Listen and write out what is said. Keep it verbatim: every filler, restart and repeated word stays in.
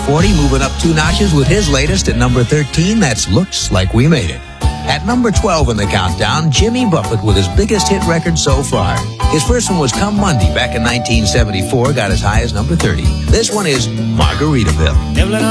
forty, moving up two notches with his latest at number thirteen. That's Looks Like We Made It. At number twelve in the countdown, Jimmy Buffett with his biggest hit record so far. His first one was Come Monday back in nineteen seventy-four, got as high as number thirty. This one is Margaritaville.